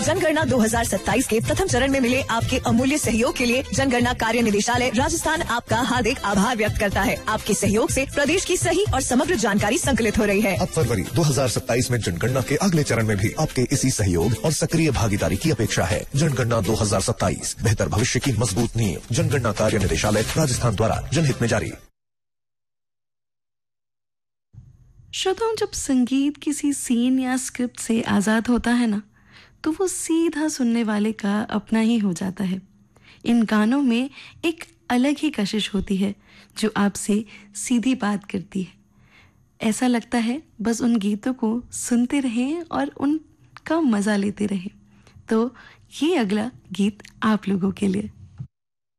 जनगणना 2027 के प्रथम चरण में मिले आपके अमूल्य सहयोग के लिए जनगणना कार्य निदेशालय राजस्थान आपका हार्दिक आभार व्यक्त करता है। आपके सहयोग से प्रदेश की सही और समग्र जानकारी संकलित हो रही है। अब फरवरी 2027 में जनगणना के अगले चरण में भी आपके इसी सहयोग और सक्रिय भागीदारी की अपेक्षा है। जनगणना 2027, बेहतर भविष्य की मजबूत नींव। जनगणना कार्य निदेशालय राजस्थान द्वारा जनहित में जारी। श्रोताओं, जब संगीत किसी सीन या स्क्रिप्ट से आज़ाद होता है ना, तो वो सीधा सुनने वाले का अपना ही हो जाता है। इन गानों में एक अलग ही कशिश होती है जो आपसे सीधी बात करती है। ऐसा लगता है बस उन गीतों को सुनते रहें और उनका मज़ा लेते रहें। तो ये अगला गीत आप लोगों के लिए।